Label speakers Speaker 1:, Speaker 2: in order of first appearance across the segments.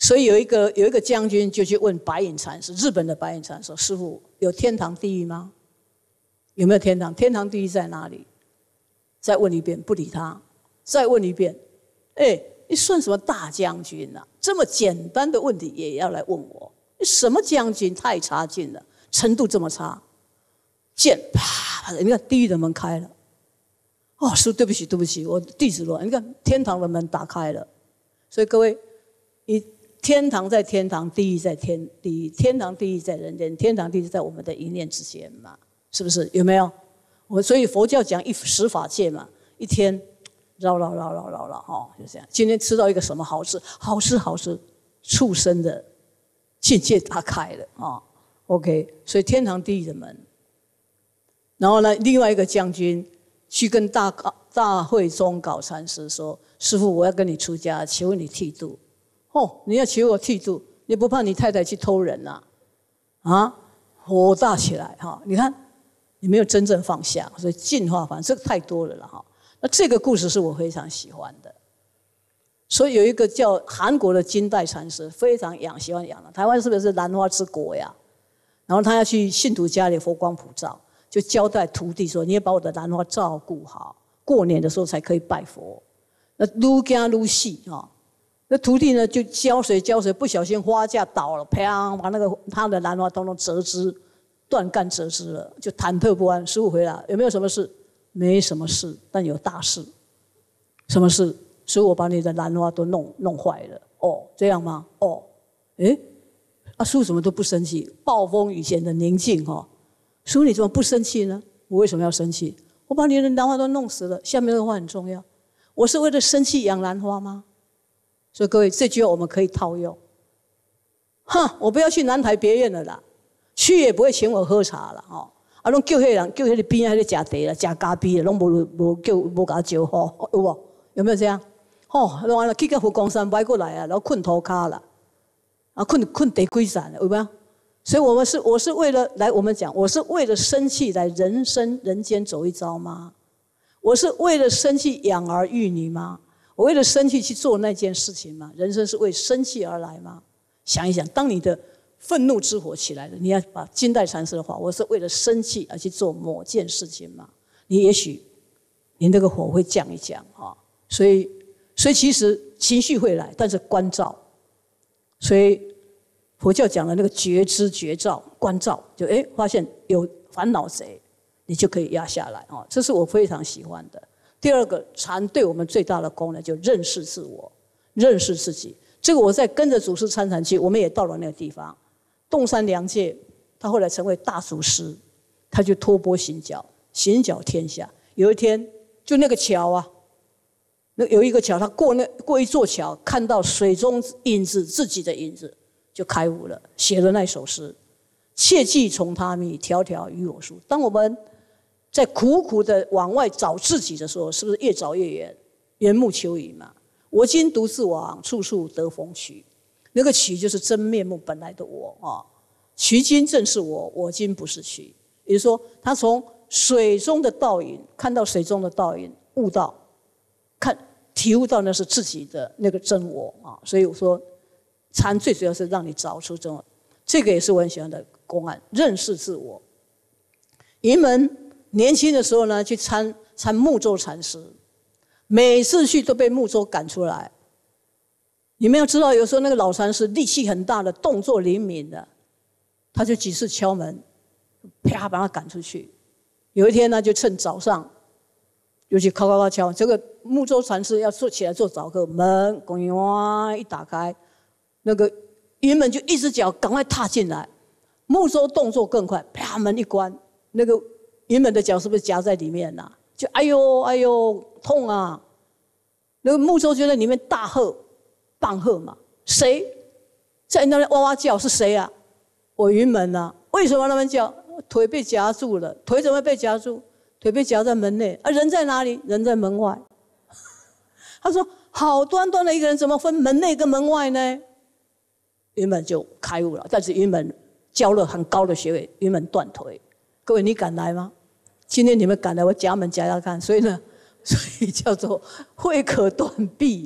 Speaker 1: 所以有一个将军就去问白隐禅师，日本的白隐禅师说：“师父，有天堂地狱吗？有没有天堂？天堂地狱在哪里？”再问一遍，不理他。再问一遍，你算什么大将军啊？这么简单的问题也要来问我？你什么将军？太差劲了，程度这么差。剑啪，你看地狱的门开了。哦，师父，对不起，对不起，我弟子乱。你看天堂的门打开了。所以各位，天堂在天堂，地狱在地狱，天堂地狱在人间，天堂地狱在我们的一念之间嘛，是不是？有没有？所以佛教讲十法界嘛，一天绕哈，就这样。今天吃到一个什么好吃，好吃，畜生的境界打开了啊。OK， 所以天堂地狱的门。然后呢，另外一个将军去跟大慧宗杲禅师说：“师父，我要跟你出家，求你剃度。”你要求我剃度，你不怕你太太去偷人啊？火大起来哈！你看，你没有真正放下，所以进化反这个太多了了哈。那这个故事是我非常喜欢的。所以有一个叫韩国的金代禅师，非常喜欢养了。台湾是不是兰花之国呀？然后他要去信徒家里佛光普照，就交代徒弟说：“你也把我的兰花照顾好，过年的时候才可以拜佛。”那愈惊愈细哈。那徒弟呢就浇水，不小心花架倒了，啪，把他的兰花通通折枝，断干折枝了，就忐忑不安。师父回来，有没有什么事？没什么事，但有大事。什么事？师父，我把你的兰花都弄坏了。哦，这样吗？哦，师父怎么都不生气？暴风雨前的宁静哈。师父你怎么不生气呢？我为什么要生气？我把你的兰花都弄死了。下面的话很重要，我是为了生气养兰花吗？所以各位，这句话我们可以套用。我不要去南台别院了啦，去也不会请我喝茶了哈。拢叫迄人，叫迄个边仔喺食茶啦，食咖啡啦，拢无给我招呼，有无？有没有这样？拢完了去到佛光山摆过来啊，然后困头卡了，困地龟散了，有没有？所以我是为了来我们讲，我是为了生气来人间走一遭吗？我是为了生气养儿育女吗？我为了生气去做那件事情吗？人生是为生气而来吗？想一想，当你的愤怒之火起来了，你要把金代禅师的话，我是为了生气而去做某件事情吗？你也许你那个火会降一降啊。所以其实情绪会来，但是关照。所以佛教讲的那个觉知、觉照、关照，就发现有烦恼贼，你就可以压下来啊。这是我非常喜欢的。第二个，禅对我们最大的功能就认识自我，认识自己。这个我在跟着祖师参禅去，我们也到了那个地方。洞山良介，他后来成为大祖师，他就托钵行脚，行脚天下。有一天，就那个桥啊，有一个桥，他过一座桥，看到水中影子，自己的影子，就开悟了，写了那首诗：“切记从他觅，迢迢与我殊。”当我们在苦苦的往外找自己的时候，是不是越找越远？缘木求鱼嘛。我今独自往，处处得逢渠。那个渠就是真面目本来的我啊。渠今正是我，我今不是渠。也就是说，他从水中的倒影看到水中的倒影，悟到，体悟到那是自己的那个真我啊。所以我说，禅最主要是让你找出真我。这个也是我很喜欢的公案，认识自我。云门年轻的时候呢，去参木舟禅师，每次去都被木舟赶出来。你们要知道，有时候那个老禅师力气很大的，动作灵敏的，他就几次敲门，啪把他赶出去。有一天呢，就趁早上，就去敲敲。这个木舟禅师要起来做早课，门咣哇一打开，那个云门就一只脚赶快踏进来，木舟动作更快，啪门一关，那个云门的脚是不是夹在里面啊？就哎呦痛啊！那个木舟就在里面大喝棒喝嘛，谁在那边哇哇叫？是谁啊？我云门啊！为什么那么叫？腿被夹住了，腿怎么被夹住？腿被夹在门内啊！人在哪里？人在门外。他说：“好端端的一个人，怎么分门内跟门外呢？”云门就开悟了，但是云门教了很高的学位，云门断腿。各位，你敢来吗？今天你们敢来，我夹门夹看。所以呢，所以叫做慧可断臂，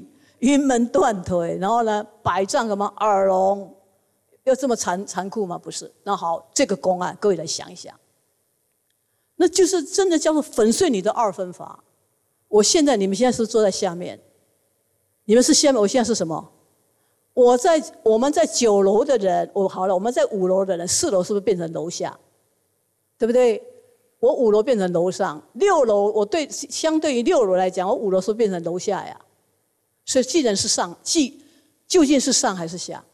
Speaker 1: 云门断腿，然后呢，百丈什么耳聋，要这么残酷吗？不是。那好，这个公案，各位来想一想，那就是真的叫做粉碎你的二分法。你们现在是坐在下面，你们是下面，我现在是什么？我们在9楼的人，好了，我们在5楼的人，4楼是不是变成楼下？对不对？我5楼变成楼上，6楼相对于6楼来讲，我5楼是不是变成楼下呀？所以既然是上，究竟是上还是下？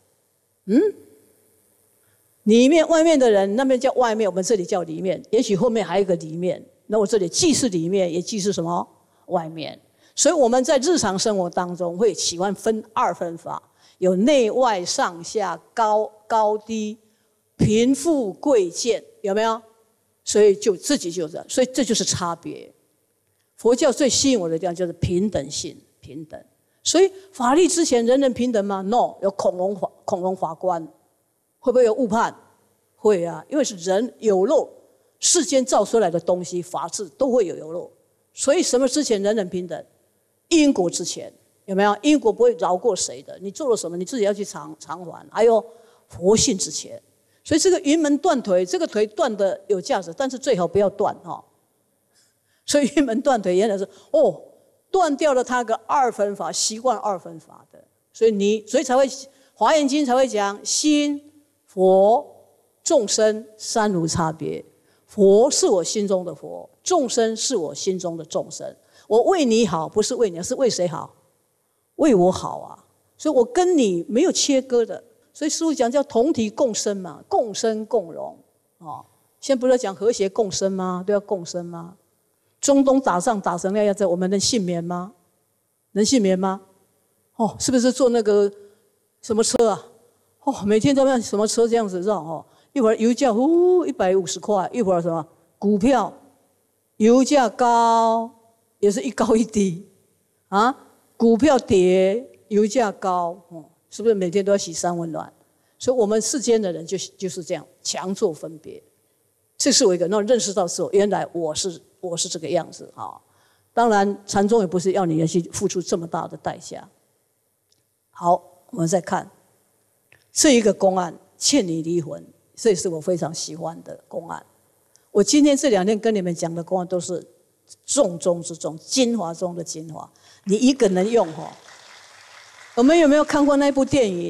Speaker 1: 里面外面的人那边叫外面，我们这里叫里面，也许后面还有一个里面，那我这里既是里面，也既是什么外面。所以我们在日常生活当中会喜欢分二分法，有内外上下、高低、贫富贵贱，有没有？所以自己就这样，所以这就是差别。佛教最吸引我的地方就是平等性，平等。所以法律之前人人平等吗 ？No， 有恐龙法官，会不会有误判？会啊，因为是人有漏，世间造出来的东西，法治都会有漏。所以什么之前人人平等？因果之前有没有？因果不会饶过谁的，你做了什么，你自己要去偿还。还有佛性之前，所以这个云门断腿，这个腿断的有价值，但是最好不要断哈。所以云门断腿原来是断掉了他个二分法，习惯二分法的，所以才会《华严经》才会讲心、佛、众生三无差别。佛是我心中的佛，众生是我心中的众生。我为你好，不是为你，是为谁好？为我好啊！所以我跟你没有切割的。所以师父讲叫同体共生嘛，共生共荣。现在不是讲和谐共生吗？都要共生吗？中东打仗打成那样子，我们能幸免吗？能幸免吗？是不是坐那个什么车啊？每天都要什么车这样子绕一会儿油价150块，一会儿什么股票油价高也是一高一低啊，股票跌油价高是不是每天都要洗三温暖？所以我们世间的人就是这样强做分别。这是我一个认识到是原来我是这个样子当然禅宗也不是要你去付出这么大的代价。好，我们再看这一个公案，欠你离魂，这也是我非常喜欢的公案。我今天这2天跟你们讲的公案都是重中之重，精华中的精华，你一个能用我们有没有看过那部电影